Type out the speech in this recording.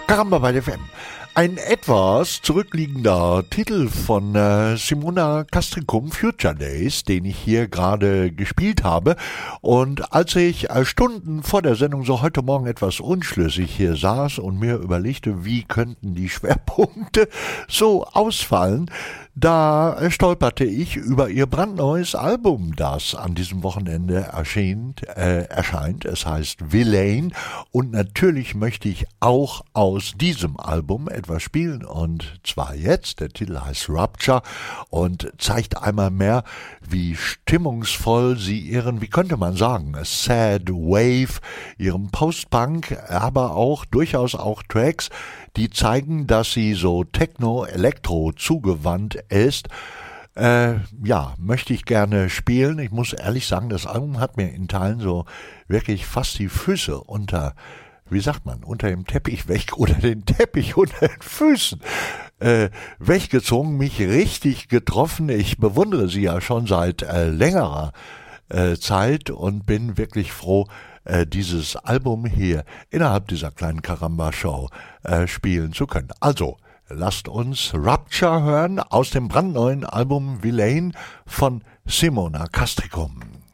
Caramba bei FM. Ein etwas zurückliegender Titel von Simona Castricum, Future Days, den ich hier gerade gespielt habe. Und als ich Stunden vor der Sendung so heute Morgen etwas unschlüssig hier saß und mir überlegte, wie könnten die Schwerpunkte so ausfallen, da stolperte ich über ihr brandneues Album, das an diesem Wochenende erscheint. Es heißt Villain, und natürlich möchte ich auch aus diesem Album etwas spielen, und zwar jetzt. Der Titel heißt Rupture und zeigt einmal mehr, wie stimmungsvoll sie ihren, wie könnte man sagen, Sad Wave, ihrem Post-Punk, aber auch durchaus auch Tracks, die zeigen, dass sie so Techno-Elektro zugewandt ist. Möchte ich gerne spielen. Ich muss ehrlich sagen, das Album hat mir in Teilen so wirklich fast die Füße unter dem Teppich weg oder den Teppich unter den Füßen weggezogen, mich richtig getroffen. Ich bewundere sie ja schon seit längerer Zeit und bin wirklich froh, dieses Album hier innerhalb dieser kleinen Caramba-Show spielen zu können. Also, lasst uns Rupture hören aus dem brandneuen Album Villain von Simona Castricum.